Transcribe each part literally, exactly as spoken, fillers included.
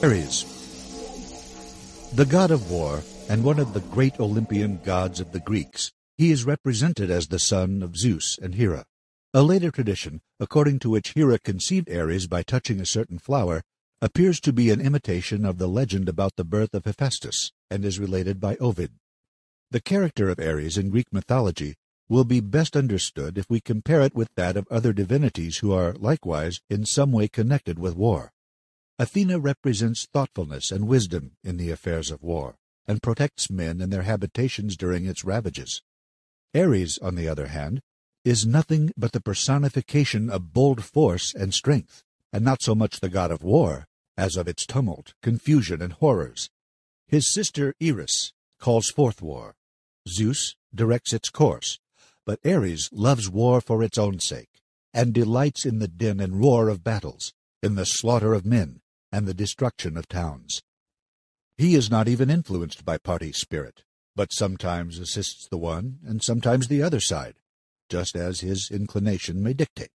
Ares, the god of war and one of the great Olympian gods of the Greeks, he is represented as the son of Zeus and Hera. A later tradition, according to which Hera conceived Ares by touching a certain flower, appears to be an imitation of the legend about the birth of Hephaestus, and is related by Ovid. The character of Ares in Greek mythology will be best understood if we compare it with that of other divinities who are likewise in some way connected with war. Athena represents thoughtfulness and wisdom in the affairs of war, and protects men and their habitations during its ravages. Ares, on the other hand, is nothing but the personification of bold force and strength, and not so much the god of war as of its tumult, confusion, and horrors. His sister Eris calls forth war. Zeus directs its course, but Ares loves war for its own sake, and delights in the din and roar of battles, in the slaughter of men, and the destruction of towns. He is not even influenced by party spirit, but sometimes assists the one and sometimes the other side, just as his inclination may dictate.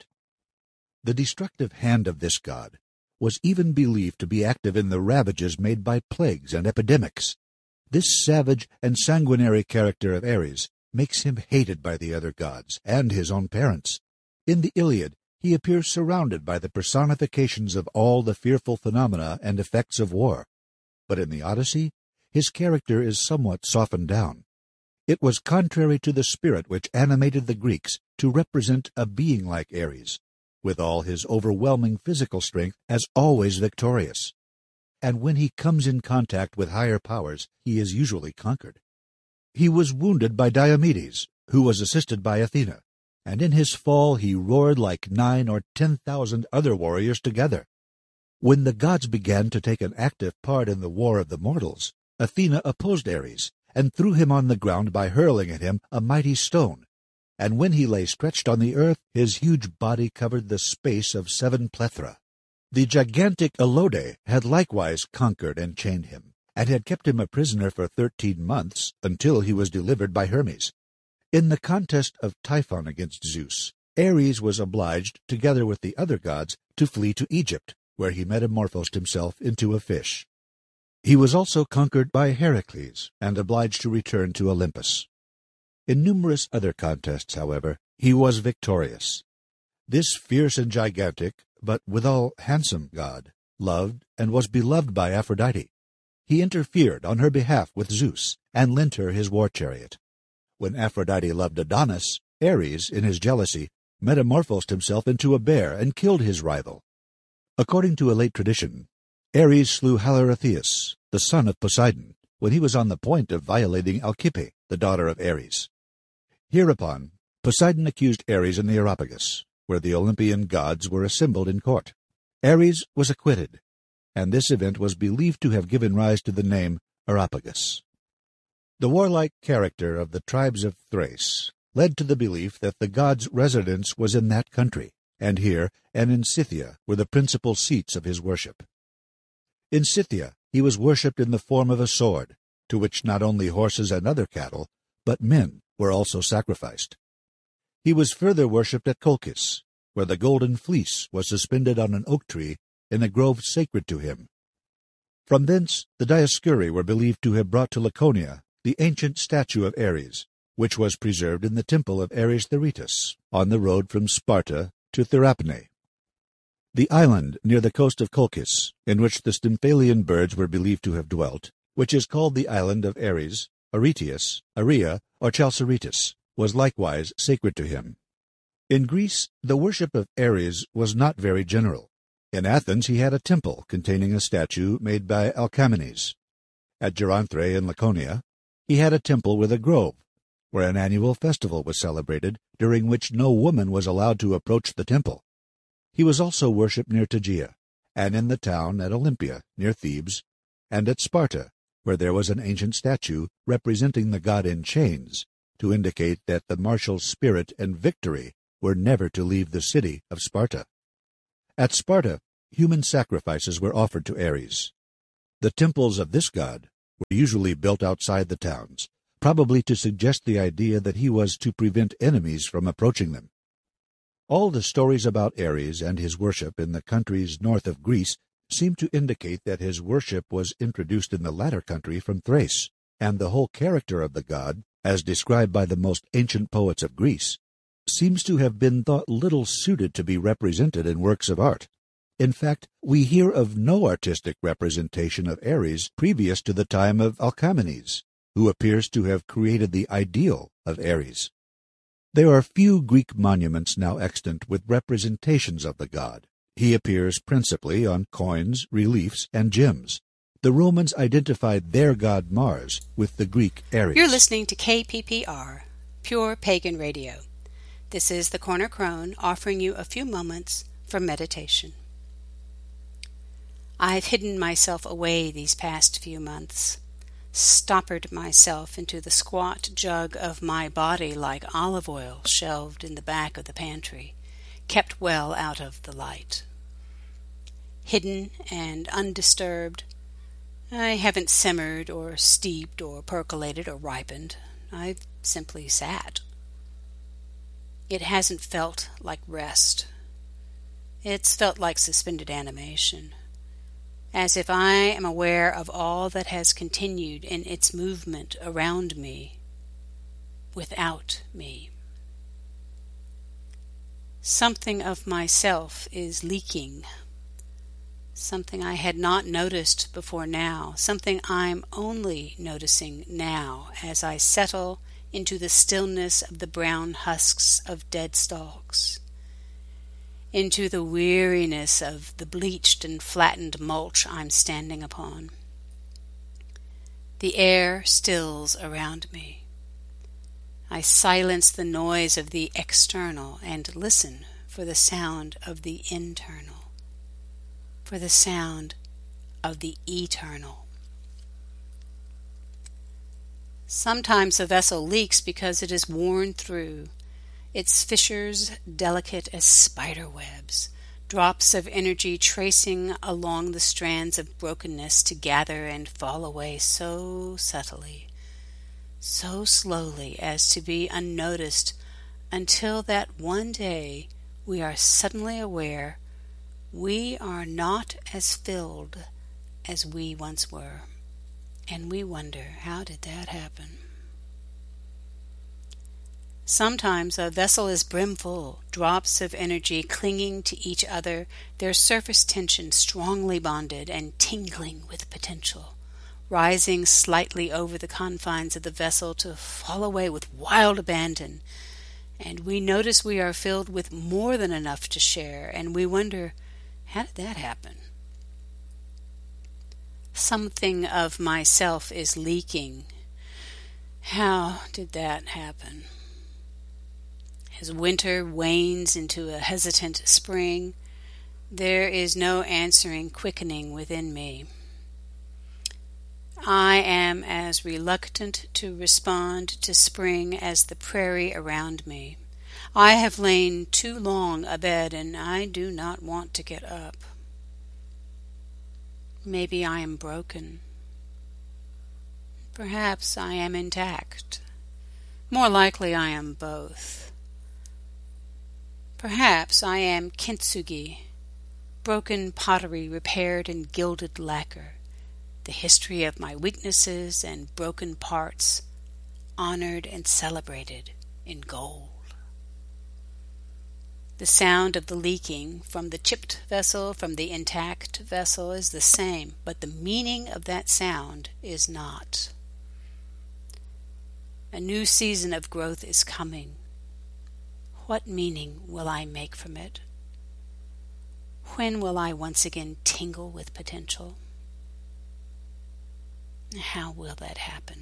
The destructive hand of this god was even believed to be active in the ravages made by plagues and epidemics. This savage and sanguinary character of Ares makes him hated by the other gods and his own parents. In the Iliad, he appears surrounded by the personifications of all the fearful phenomena and effects of war. But in the Odyssey, his character is somewhat softened down. It was contrary to the spirit which animated the Greeks to represent a being like Ares, with all his overwhelming physical strength, as always victorious. And when he comes in contact with higher powers, he is usually conquered. He was wounded by Diomedes, who was assisted by Athena, and in his fall he roared like nine or ten thousand other warriors together. When the gods began to take an active part in the war of the mortals, Athena opposed Ares, and threw him on the ground by hurling at him a mighty stone. And when he lay stretched on the earth, his huge body covered the space of seven plethra. The gigantic Alode had likewise conquered and chained him, and had kept him a prisoner for thirteen months, until he was delivered by Hermes. In the contest of Typhon against Zeus, Ares was obliged, together with the other gods, to flee to Egypt, where he metamorphosed himself into a fish. He was also conquered by Heracles, and obliged to return to Olympus. In numerous other contests, however, he was victorious. This fierce and gigantic, but withal handsome god, loved and was beloved by Aphrodite. He interfered on her behalf with Zeus, and lent her his war chariot. When Aphrodite loved Adonis, Ares, in his jealousy, metamorphosed himself into a bear and killed his rival. According to a late tradition, Ares slew Haliarthius, the son of Poseidon, when he was on the point of violating Alcippe, the daughter of Ares. Hereupon, Poseidon accused Ares in the Areopagus, where the Olympian gods were assembled in court. Ares was acquitted, and this event was believed to have given rise to the name Areopagus. The warlike character of the tribes of Thrace led to the belief that the god's residence was in that country, and here and in Scythia were the principal seats of his worship. In Scythia he was worshipped in the form of a sword, to which not only horses and other cattle, but men were also sacrificed. He was further worshipped at Colchis, where the golden fleece was suspended on an oak tree in a grove sacred to him. From thence the Dioscuri were believed to have brought to Laconia the ancient statue of Ares, which was preserved in the temple of Ares Theritas, on the road from Sparta to Therapne. The island near the coast of Colchis, in which the Stymphalian birds were believed to have dwelt, which is called the island of Ares, Aretius, Aria, or Chalceritis, was likewise sacred to him. In Greece, the worship of Ares was not very general. In Athens he had a temple containing a statue made by Alcamenes. At Geronthrae in Laconia, he had a temple with a grove, where an annual festival was celebrated, during which no woman was allowed to approach the temple. He was also worshipped near Tegea, and in the town at Olympia, near Thebes, and at Sparta, where there was an ancient statue representing the god in chains, to indicate that the martial spirit and victory were never to leave the city of Sparta. At Sparta, human sacrifices were offered to Ares. The temples of this god were usually built outside the towns, probably to suggest the idea that he was to prevent enemies from approaching them. All the stories about Ares and his worship in the countries north of Greece seem to indicate that his worship was introduced in the latter country from Thrace, and the whole character of the god, as described by the most ancient poets of Greece, seems to have been thought little suited to be represented in works of art. In fact, we hear of no artistic representation of Ares previous to the time of Alcamenes, who appears to have created the ideal of Ares. There are few Greek monuments now extant with representations of the god. He appears principally on coins, reliefs, and gems. The Romans identified their god Mars with the Greek Ares. You're listening to K P P R, Pure Pagan Radio. This is the Corner Crone offering you a few moments for meditation. I've hidden myself away these past few months, stoppered myself into the squat jug of my body like olive oil shelved in the back of the pantry, kept well out of the light. Hidden and undisturbed, I haven't simmered or steeped or percolated or ripened. I've simply sat. It hasn't felt like rest. It's felt like suspended animation, as if I am aware of all that has continued in its movement around me, without me. Something of myself is leaking, something I had not noticed before now, something I'm only noticing now as I settle into the stillness of the brown husks of dead stalks, into the weariness of the bleached and flattened mulch I'm standing upon. The air stills around me. I silence the noise of the external and listen for the sound of the internal, for the sound of the eternal. Sometimes a vessel leaks because it is worn through, its fissures delicate as spider webs, drops of energy tracing along the strands of brokenness to gather and fall away so subtly, so slowly as to be unnoticed until that one day we are suddenly aware we are not as filled as we once were. And we wonder, how did that happen? Sometimes a vessel is brimful, drops of energy clinging to each other, their surface tension strongly bonded and tingling with potential, rising slightly over the confines of the vessel to fall away with wild abandon. And we notice we are filled with more than enough to share, and we wonder, how did that happen? Something of myself is leaking. How did that happen? As winter wanes into a hesitant spring, there is no answering quickening within me. I am as reluctant to respond to spring as the prairie around me. I have lain too long abed, and I do not want to get up. Maybe I am broken. Perhaps I am intact. More likely I am both. Perhaps I am kintsugi, broken pottery repaired in gilded lacquer, the history of my weaknesses and broken parts, honored and celebrated in gold. The sound of the leaking from the chipped vessel, from the intact vessel, is the same, but the meaning of that sound is not. A new season of growth is coming. What meaning will I make from it? When will I once again tingle with potential? How will that happen?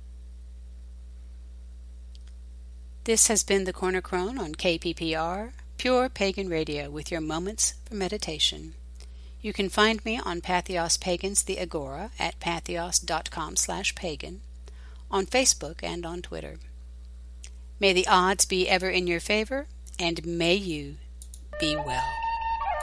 This has been the Corner Crone on K P P R, Pure Pagan Radio, with your moments for meditation. You can find me on Patheos Pagans the Agora at patheos.com slash pagan, on Facebook and on Twitter. May the odds be ever in your favor, and may you be well.